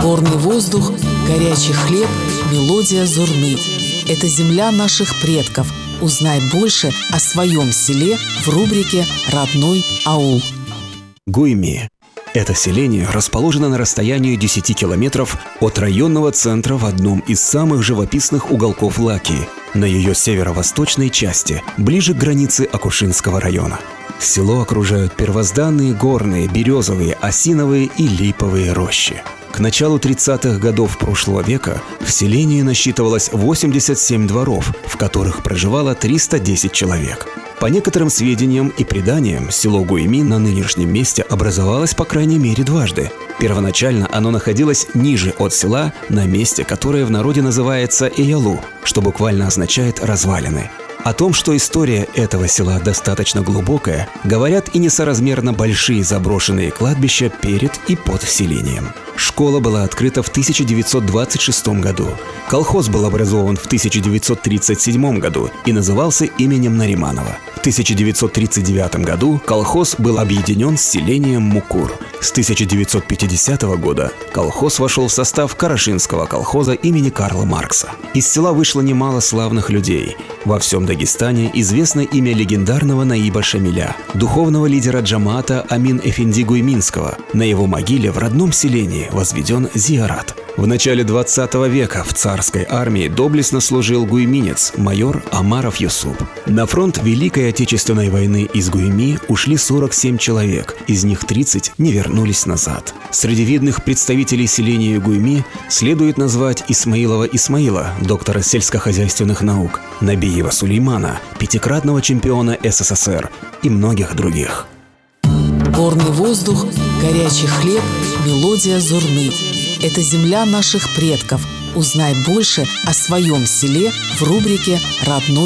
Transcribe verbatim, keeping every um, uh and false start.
Горный воздух, горячий хлеб, мелодия зурны. Это земля наших предков. Узнай больше о своем селе в рубрике «Родной аул». Гуйми. Это селение расположено на расстоянии десяти километров от районного центра в одном из самых живописных уголков Лакии, на ее северо-восточной части, ближе к границе Акушинского района. Село окружают первозданные горные, березовые, осиновые и липовые рощи. К началу тридцатых годов прошлого века в селении насчитывалось восемьдесят семь дворов, в которых проживало триста десять человек. По некоторым сведениям и преданиям, село Гуйми на нынешнем месте образовалось по крайней мере дважды. Первоначально оно находилось ниже от села, на месте, которое в народе называется Эялу, что буквально означает «развалины». О том, что история этого села достаточно глубокая, говорят и несоразмерно большие заброшенные кладбища перед и под селением. Школа была открыта в тысяча девятьсот двадцать шестом году. Колхоз был образован в тысяча девятьсот тридцать седьмом году и назывался именем Нариманова. В тысяча девятьсот тридцать девятом году колхоз был объединен с селением Мукур. С тысяча девятьсот пятидесятого года колхоз вошел в состав Карашинского колхоза имени Карла Маркса. Из села вышло немало славных людей. Во всем Дагестане известно имя легендарного Наиба Шамиля, духовного лидера джамаата Амин-эфенди Гуйминского. На его могиле в родном селении возведен зиарат. В начале двадцатого века в царской армии доблестно служил гуйминец, майор Амаров Юсуп. На фронт Великой Отечественной войны из Гуйми ушли сорок семь человек, из них тридцать не вернулись назад. Среди видных представителей селения Гуйми следует назвать Исмаилова Исмаила, доктора сельскохозяйственных наук, Набиева Сулеймана, пятикратного чемпиона СССР и многих других. Горный воздух, горячий хлеб, мелодия зурны. Это земля наших предков. Узнай больше о своем селе в рубрике «Родной